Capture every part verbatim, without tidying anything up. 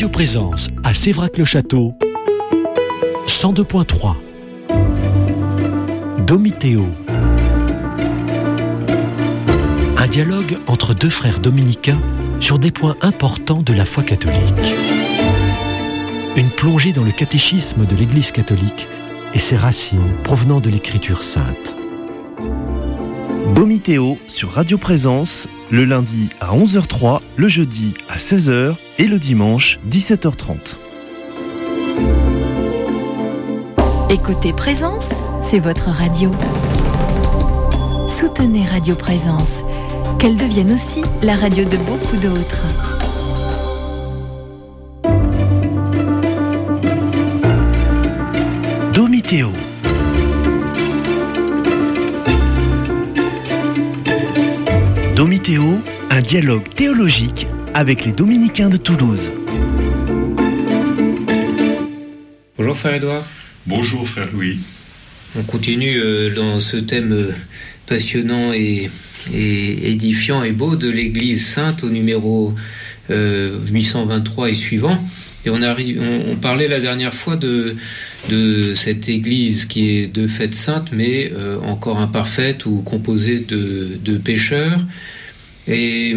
Radio Présence à Sévrac-le-Château, cent deux virgule trois. Domitéo. Un dialogue entre deux frères dominicains sur des points importants de la foi catholique. Une plongée dans le catéchisme de l'Église catholique et ses racines provenant de l'Écriture sainte. Domitéo sur Radio Présence, le lundi à onze heures zéro trois, le jeudi à seize heures et le dimanche dix-sept heures trente. Écoutez Présence, c'est votre radio. Soutenez Radio Présence, qu'elle devienne aussi la radio de beaucoup d'autres. Domitéo. Domitéo, un dialogue théologique avec les dominicains de Toulouse. Bonjour frère Édouard. Bonjour frère Louis. On continue euh, dans ce thème euh, passionnant et, et édifiant et beau de l'Église sainte au numéro euh, huit cent vingt-trois et suivant. Et on, arrive, on, on parlait la dernière fois de, de cette Église qui est de fait sainte, mais euh, encore imparfaite ou composée de, de pécheurs. Et,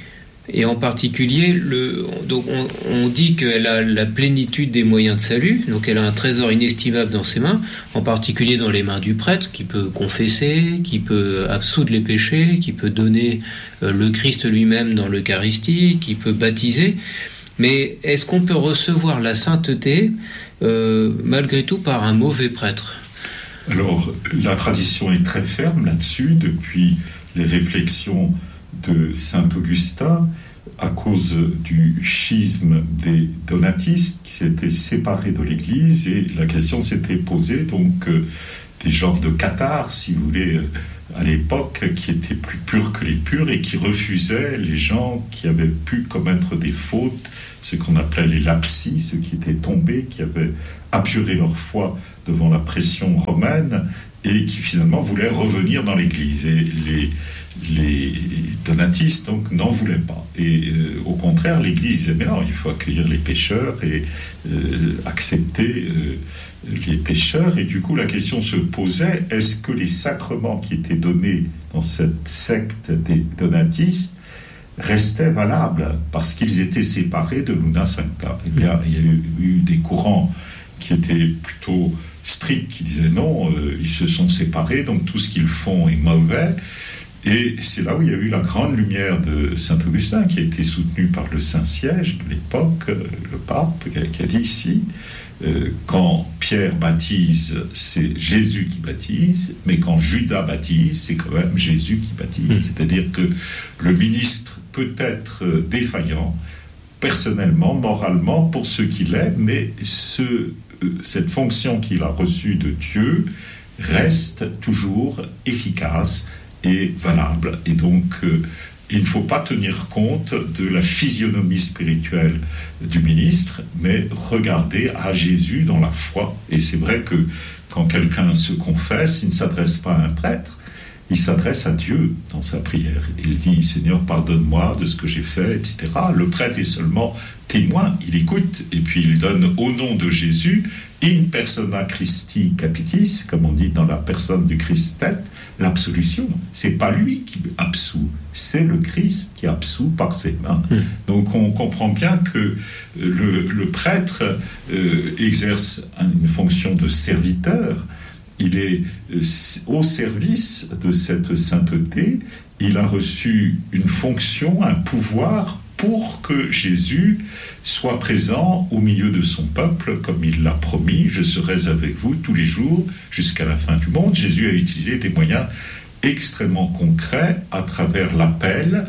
et en particulier, le, donc on, on dit qu'elle a la plénitude des moyens de salut, donc elle a un trésor inestimable dans ses mains, en particulier dans les mains du prêtre, qui peut confesser, qui peut absoudre les péchés, qui peut donner euh, le Christ lui-même dans l'Eucharistie, qui peut baptiser. Mais est-ce qu'on peut recevoir la sainteté euh, malgré tout par un mauvais prêtre ? Alors, la tradition est très ferme là-dessus depuis les réflexions de saint Augustin à cause du schisme des donatistes qui s'étaient séparés de l'Église, et la question s'était posée donc euh, des genres de cathares, si vous voulez, euh, à l'époque, qui étaient plus purs que les purs et qui refusaient les gens qui avaient pu commettre des fautes, ce qu'on appelait les lapsis, ceux qui étaient tombés, qui avaient abjuré leur foi devant la pression romaine et qui finalement voulaient revenir dans l'Église. Et les, les donatistes donc n'en voulaient pas. Et euh, au contraire, l'Église disait mais non, il faut accueillir les pécheurs et euh, accepter euh, les pécheurs. Et du coup, la question se posait, est-ce que les sacrements qui étaient donnés dans cette secte des donatistes restaient valables parce qu'ils étaient séparés de l'Una Sancta? Eh bien, il y a eu, eu des courants qui étaient plutôt stricts, qui disaient non, euh, ils se sont séparés, donc tout ce qu'ils font est mauvais. Et c'est là où il y a eu la grande lumière de saint Augustin, qui a été soutenue par le Saint-Siège de l'époque, euh, le pape, qui a, qui a dit ici, euh, quand Pierre baptise, c'est Jésus qui baptise, mais quand Judas baptise, c'est quand même Jésus qui baptise. Mmh. C'est-à-dire que le ministre peut être défaillant, personnellement, moralement, pour ce qu'il est, mais ce, cette fonction qu'il a reçue de Dieu reste toujours efficace et valable. Et donc, euh, il ne faut pas tenir compte de la physionomie spirituelle du ministre, mais regarder à Jésus dans la foi. Et c'est vrai que quand quelqu'un se confesse, il ne s'adresse pas à un prêtre, il s'adresse à Dieu dans sa prière. Il dit « Seigneur, pardonne-moi de ce que j'ai fait, et cetera » Le prêtre est seulement témoin, il écoute, et puis il donne au nom de Jésus « in persona Christi capitis », comme on dit dans la personne du Christ tête, l'absolution. C'est pas lui qui absout, c'est le Christ qui absout par ses mains. Mmh. Donc on comprend bien que le, le prêtre euh, exerce une fonction de serviteur. Il est au service de cette sainteté, il a reçu une fonction, un pouvoir pour que Jésus soit présent au milieu de son peuple, comme il l'a promis, je serai avec vous tous les jours jusqu'à la fin du monde. Jésus a utilisé des moyens extrêmement concrets à travers l'appel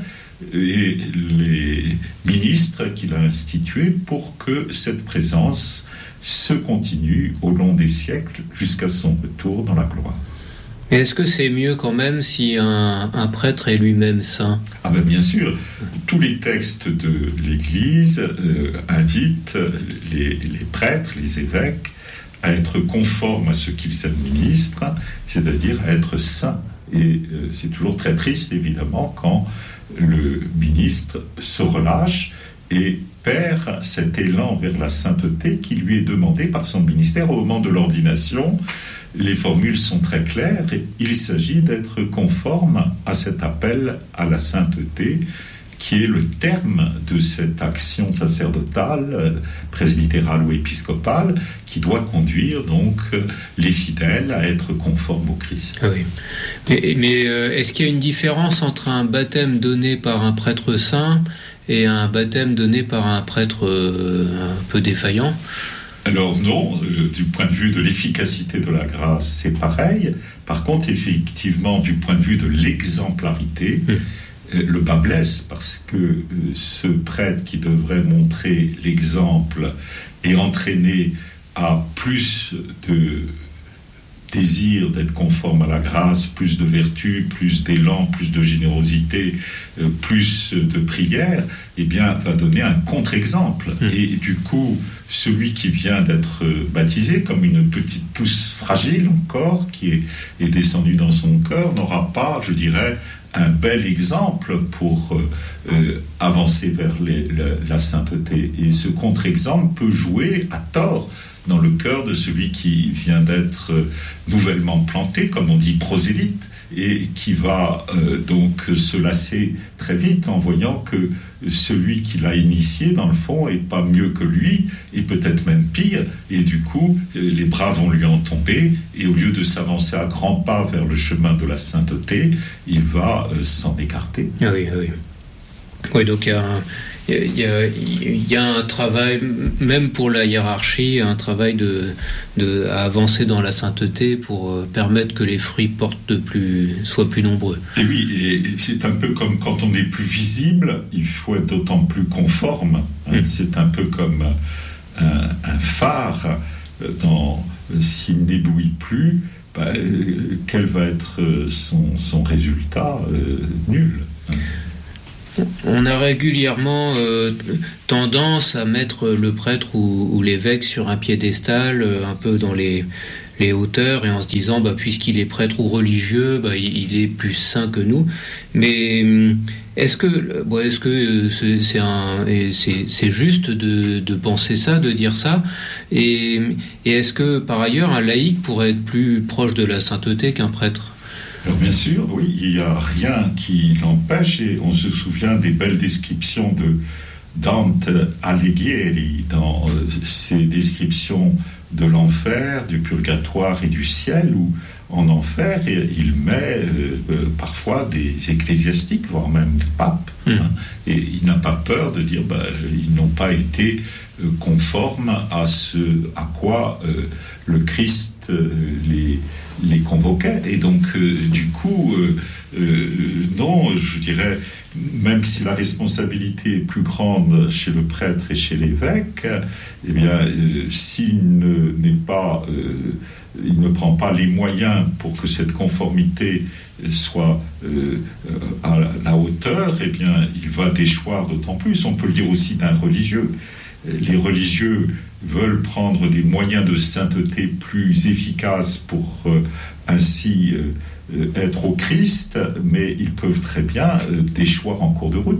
et les ministres qu'il a institués pour que cette présence se continue au long des siècles jusqu'à son retour dans la gloire. Et est-ce que c'est mieux quand même si un, un prêtre est lui-même saint ? Ah ben bien sûr, tous les textes de l'Église euh, invitent les, les prêtres, les évêques, à être conformes à ce qu'ils administrent, c'est-à-dire à être saints. Et euh, c'est toujours très triste, évidemment, quand le ministre se relâche et perd cet élan vers la sainteté qui lui est demandé par son ministère au moment de l'ordination. Les formules sont très claires. Il s'agit d'être conforme à cet appel à la sainteté qui est le terme de cette action sacerdotale, presbytérale ou épiscopale, qui doit conduire donc les fidèles à être conformes au Christ. Ah oui. Mais, mais euh, est-ce qu'il y a une différence entre un baptême donné par un prêtre saint et un baptême donné par un prêtre euh, un peu défaillant ? Alors non, euh, du point de vue de l'efficacité de la grâce, c'est pareil. Par contre, effectivement, du point de vue de l'exemplarité, mmh. le bas blesse, parce que euh, ce prêtre qui devrait montrer l'exemple est entraîné à plus de désir d'être conforme à la grâce, plus de vertu, plus d'élan, plus de générosité, euh, plus de prière, eh bien, va donner un contre-exemple. Mmh. Et du coup, celui qui vient d'être baptisé, comme une petite pousse fragile encore, qui est, est descendue dans son cœur, n'aura pas, je dirais, un bel exemple pour euh, avancer vers les, la, la sainteté. Et ce contre-exemple peut jouer à tort dans le cœur de celui qui vient d'être euh, nouvellement planté, comme on dit prosélyte, et qui va euh, donc se lasser très vite en voyant que celui qui l'a initié, dans le fond, est pas mieux que lui, et peut-être même pire, et du coup, les bras vont lui en tomber, et au lieu de s'avancer à grands pas vers le chemin de la sainteté, il va euh, s'en écarter. Ah oui, oui. Oui, donc il y a un... Il y, a, il y a un travail, même pour la hiérarchie, un travail de, de, à avancer dans la sainteté pour permettre que les fruits portent de plus, soient plus nombreux. Et oui, et c'est un peu comme quand on est plus visible, il faut être d'autant plus conforme. Hein. Mmh. C'est un peu comme un, un phare. Dans, s'il n'éblouit plus, bah, quel va être son, son résultat ? euh, Nul. Hein. On a régulièrement euh, tendance à mettre le prêtre ou, ou l'évêque sur un piédestal, euh, un peu dans les, les hauteurs, et en se disant, bah, puisqu'il est prêtre ou religieux, bah, il, il est plus saint que nous. Mais est-ce que, bon, est-ce que c'est, c'est, un, c'est, c'est juste de, de penser ça, de dire ça, et, et est-ce que, par ailleurs, un laïc pourrait être plus proche de la sainteté qu'un prêtre ? Alors bien sûr, oui, il n'y a rien qui l'empêche, et on se souvient des belles descriptions de Dante Alighieri dans euh, ses descriptions de l'enfer, du purgatoire et du ciel, où en enfer, il met euh, euh, parfois des ecclésiastiques, voire même des papes, mmh. hein, et il n'a pas peur de dire bah, ils n'ont pas été euh, conformes à ce à quoi euh, le Christ euh, les les convoquait. Et donc, euh, du coup, euh, euh, non, je dirais, même si la responsabilité est plus grande chez le prêtre et chez l'évêque, eh bien, euh, s'il ne, n'est pas, euh, il ne prend pas les moyens pour que cette conformité soit euh, à la hauteur, eh bien, il va déchoir d'autant plus. On peut le dire aussi d'un religieux. Les religieux veulent prendre des moyens de sainteté plus efficaces pour euh, ainsi euh, être au Christ, mais ils peuvent très bien euh, déchoir en cours de route.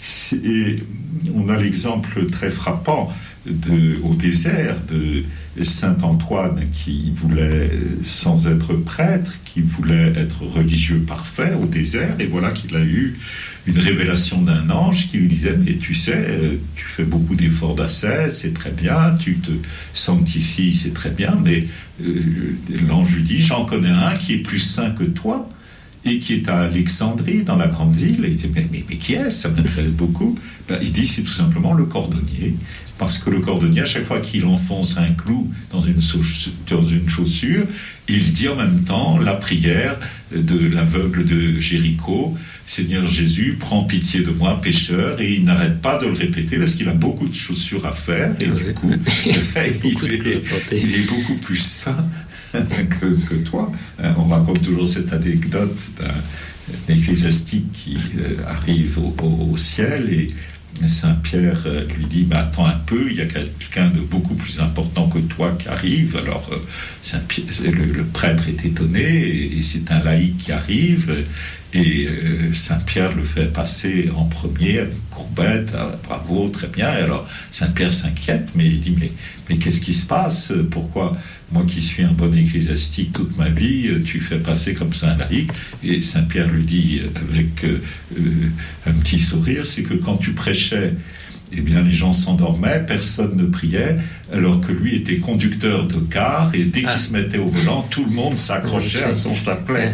Et on a l'exemple très frappant de, au désert de Saint Antoine qui voulait, sans être prêtre, qui voulait être religieux parfait au désert, et voilà qu'il a eu une révélation d'un ange qui lui disait « Mais tu sais, tu fais beaucoup d'efforts d'ascèse, c'est très bien, tu te sanctifies, c'est très bien, mais euh, l'ange lui dit « J'en connais un qui est plus saint que toi, et qui est à Alexandrie, dans la grande ville. » Et il dit « Mais, mais, mais qui est-ce ? Ça m'intéresse beaucoup. » Ben, il dit « C'est tout simplement le cordonnier. » Parce que le cordonnier, à chaque fois qu'il enfonce un clou dans une, dans une chaussure, il dit en même temps la prière de l'aveugle de Jéricho, « Seigneur Jésus, prends pitié de moi, pécheur », et il n'arrête pas de le répéter parce qu'il a beaucoup de chaussures à faire, et du coup, il, est, il est beaucoup plus saint que, que toi. On raconte toujours cette anecdote d'un ecclésiastique qui arrive au, au, au ciel, et Saint-Pierre lui dit « Mais attends un peu, il y a quelqu'un de beaucoup plus important que toi qui arrive. » Alors Saint-Pierre, le, le prêtre est étonné, et, et c'est un laïc qui arrive, Et euh, Saint-Pierre le fait passer en premier avec courbette, ah, bravo, très bien. Et alors Saint-Pierre s'inquiète, mais il dit mais, mais qu'est-ce qui se passe? Pourquoi moi qui suis un bon ecclésiastique toute ma vie, tu fais passer comme ça un laïc? Et Saint-Pierre lui dit avec euh, un petit sourire, c'est que quand tu prêchais, eh bien, les gens s'endormaient, personne ne priait, alors que lui était conducteur de car, et dès qu'il ah. se mettait au volant, tout le monde s'accrochait à son chapelet.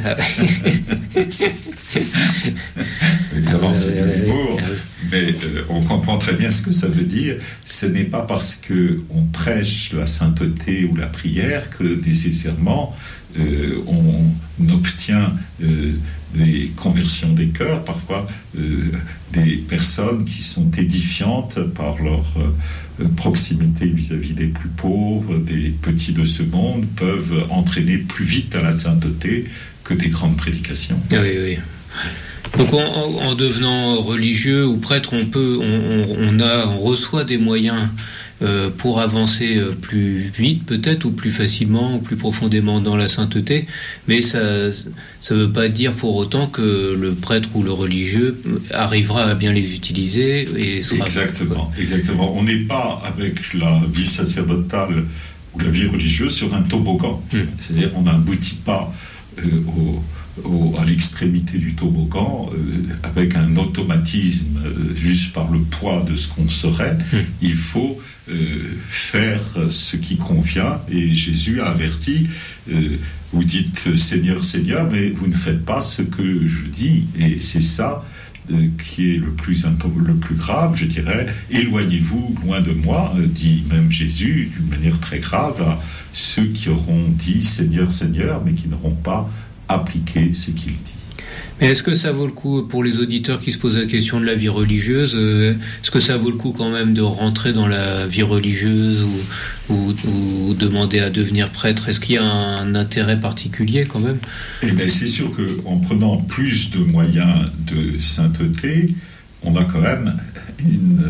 Évidemment, c'est de l'humour, mais euh, on comprend très bien ce que ça veut dire. Ce n'est pas parce qu'on prêche la sainteté ou la prière que nécessairement euh, on obtient euh, des conversions des cœurs, parfois euh, des personnes qui sont édifiantes par leur euh, proximité vis-à-vis des plus pauvres, des petits de ce monde, peuvent entraîner plus vite à la sainteté que des grandes prédications. Oui, oui. Donc en, en devenant religieux ou prêtre, on peut, on, on a, on reçoit des moyens euh, pour avancer plus vite peut-être, ou plus facilement, ou plus profondément dans la sainteté, mais ça ça veut pas dire pour autant que le prêtre ou le religieux arrivera à bien les utiliser et sera... Exactement, exactement. On n'est pas avec la vie sacerdotale ou la vie religieuse sur un toboggan. Mmh. C'est-à-dire on n'aboutit pas euh, au Au, à l'extrémité du toboggan, euh, avec un automatisme euh, juste par le poids de ce qu'on serait. Mmh. Il faut euh, faire ce qui convient, et Jésus a averti, euh, vous dites Seigneur, Seigneur, mais vous ne faites pas ce que je dis, et c'est ça euh, qui est le plus, le plus grave, je dirais. Éloignez-vous loin de moi, euh, dit même Jésus d'une manière très grave à ceux qui auront dit Seigneur, Seigneur, mais qui n'auront pas appliquer ce qu'il dit. Mais est-ce que ça vaut le coup, pour les auditeurs qui se posent la question de la vie religieuse, euh, est-ce que ça vaut le coup quand même de rentrer dans la vie religieuse ou, ou, ou demander à devenir prêtre? Est-ce qu'il y a un intérêt particulier quand même? Eh bien, c'est sûr qu'en prenant plus de moyens de sainteté, on a quand même une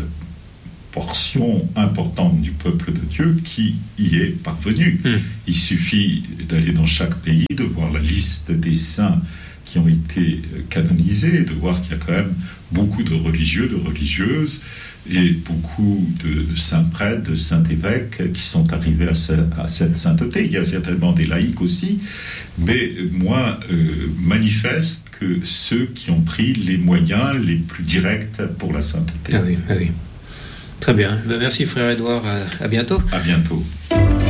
portion importante du peuple de Dieu qui y est parvenue. Mmh. Il suffit d'aller dans chaque pays, de voir la liste des saints qui ont été canonisés, de voir qu'il y a quand même beaucoup de religieux, de religieuses, et beaucoup de saints prêtres, de saints évêques qui sont arrivés à, ce, à cette sainteté. Il y a certainement des laïcs aussi, mais moins euh, manifestes que ceux qui ont pris les moyens les plus directs pour la sainteté. Ah oui, ah oui. Très bien. Ben merci frère Édouard. À, à bientôt. À bientôt.